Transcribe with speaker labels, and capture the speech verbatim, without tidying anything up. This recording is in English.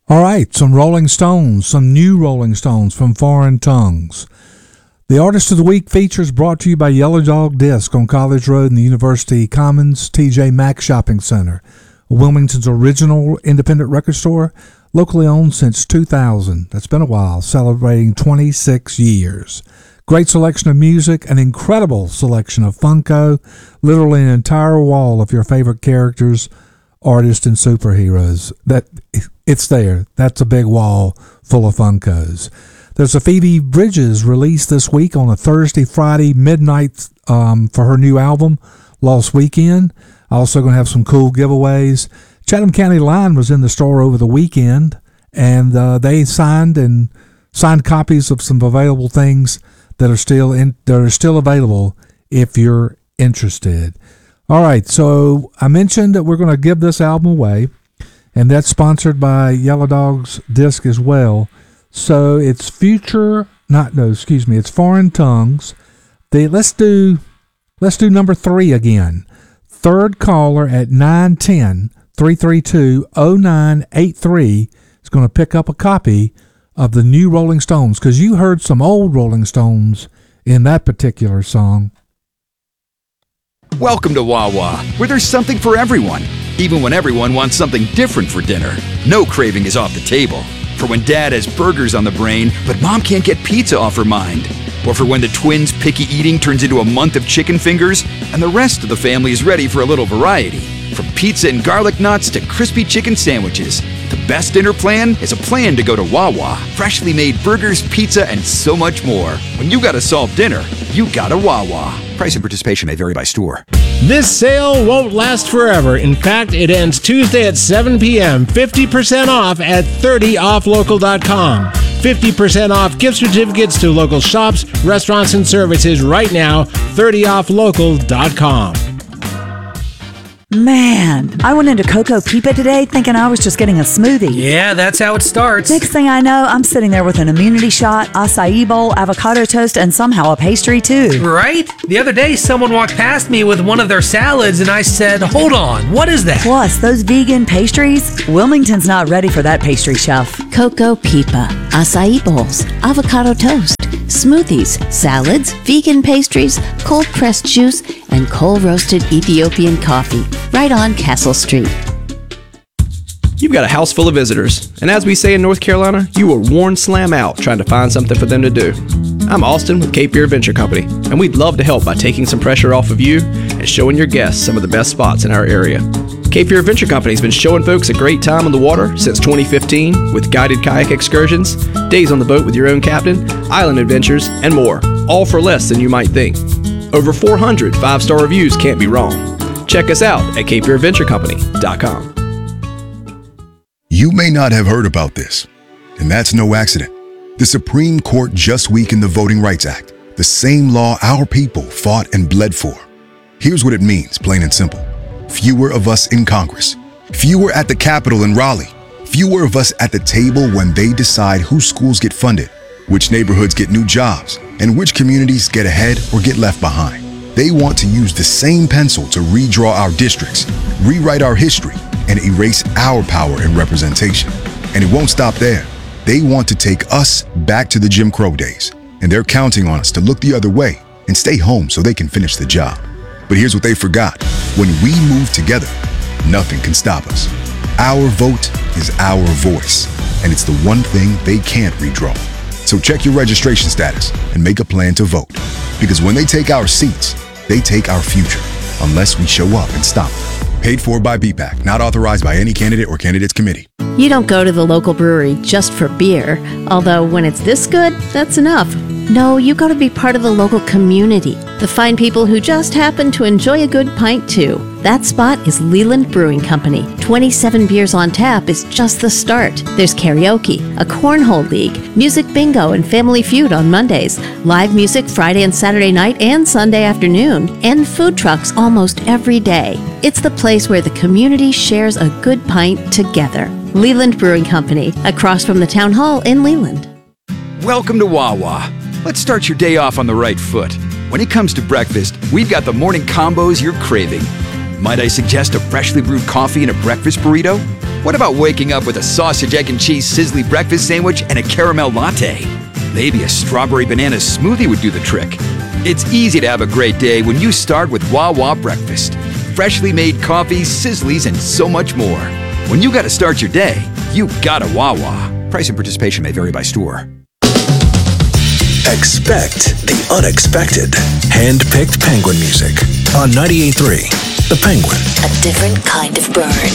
Speaker 1: All right, some Rolling Stones, some new Rolling Stones from Foreign Tongues. The Artist of the Week features brought to you by Yellow Dog Disc on College Road in the University Commons T J Maxx Shopping Center, Wilmington's original independent record store, locally owned since two thousand. That's been a while, celebrating twenty-six years. Great selection of music, an incredible selection of Funko, literally an entire wall of your favorite characters, artists, and superheroes. That it's there. That's a big wall full of Funkos. There's a Phoebe Bridgers release this week on a Thursday, Friday midnight um, for her new album, Lost Weekend. Also going to have some cool giveaways. Chatham County Line was in the store over the weekend, and uh, they signed and signed copies of some available things that are still in that are still available if you're interested. All right, so I mentioned that we're going to give this album away, and that's sponsored by Yellow Dog's Disc as well. So it's future, not no, excuse me, it's Foreign Tongues. They let's do let's do number three again. Third caller at nine one zero, three three two, zero nine eight three is going to pick up a copy of the new Rolling Stones, because you heard some old Rolling Stones in that particular song.
Speaker 2: Welcome to Wawa, where there's something for everyone, even when everyone wants something different for dinner. No craving is off the table. For when Dad has burgers on the brain, but Mom can't get pizza off her mind. Or for when the twins' picky eating turns into a month of chicken fingers, and the rest of the family is ready for a little variety. From pizza and garlic nuts to crispy chicken sandwiches, the best dinner plan is a plan to go to Wawa. Freshly made burgers, pizza, and so much more. When you gotta solve dinner, you gotta Wawa. Price and participation may vary by store.
Speaker 3: This sale won't last forever. In fact, it ends Tuesday at seven p.m. fifty percent off at thirty off local dot com. fifty percent off gift certificates to local shops, restaurants, and services right now. thirty off local dot com.
Speaker 4: Man, I went into Coco Pipa today thinking I was just getting a smoothie.
Speaker 5: Yeah, that's how it starts.
Speaker 4: Next thing I know, I'm sitting there with an immunity shot, acai bowl, avocado toast, and somehow a pastry too.
Speaker 5: Right? The other day, someone walked past me with one of their salads, and I said, hold on, what is that?
Speaker 4: Plus, those vegan pastries? Wilmington's not ready for that pastry chef.
Speaker 6: Coco Pipa, acai bowls, avocado toast, smoothies, salads, vegan pastries, cold-pressed juice, and coal-roasted Ethiopian coffee. Right on Castle Street.
Speaker 7: You've got a house full of visitors, and as we say in North Carolina, you will warn slam out trying to find something for them to do. I'm Austin with Cape Fear Adventure Company, and we'd love to help by taking some pressure off of you and showing your guests some of the best spots in our area. Cape Fear Adventure Company has been showing folks a great time on the water since twenty fifteen with guided kayak excursions, days on the boat with your own captain, island adventures, and more, all for less than you might think. Over four hundred five-star reviews can't be wrong. Check us out at cape fear adventure company dot com.
Speaker 8: You may not have heard about this, and that's no accident. The Supreme Court just weakened the Voting Rights Act, the same law our people fought and bled for. Here's what it means, plain and simple. Fewer of us in Congress, fewer at the Capitol in Raleigh, fewer of us at the table when they decide whose schools get funded, which neighborhoods get new jobs, and which communities get ahead or get left behind. They want to use the same pencil to redraw our districts, rewrite our history, and erase our power and representation. And it won't stop there. They want to take us back to the Jim Crow days, and they're counting on us to look the other way and stay home so they can finish the job. But here's what they forgot. When we move together, nothing can stop us. Our vote is our voice, and it's the one thing they can't redraw. So check your registration status and make a plan to vote. Because when they take our seats, they take our future, unless we show up and stop them. Paid for by B PAC, not authorized by any candidate or candidates committee.
Speaker 6: You don't go to the local brewery just for beer, although when it's this good, that's enough. No, you go to be part of the local community, the fine people who just happen to enjoy a good pint too. That spot is Leland Brewing Company. twenty-seven beers on tap is just the start. There's karaoke, a cornhole league, music bingo and family feud on Mondays, live music Friday and Saturday night and Sunday afternoon, and food trucks almost every day. It's the place where the community shares a good pint together. Leland Brewing Company, across from the Town Hall in Leland.
Speaker 2: Welcome to Wawa. Let's start your day off on the right foot. When it comes to breakfast, we've got the morning combos you're craving. Might I suggest a freshly brewed coffee and a breakfast burrito? What about waking up with a sausage, egg, and cheese sizzly breakfast sandwich and a caramel latte? Maybe a strawberry banana smoothie would do the trick. It's easy to have a great day when you start with Wawa Breakfast. Freshly made coffee, sizzlies, and so much more. When you gotta start your day, you gotta Wawa. Price and participation may vary by store.
Speaker 9: Expect the unexpected. Hand-picked Penguin music on ninety-eight point three The Penguin.
Speaker 10: A different kind of bird.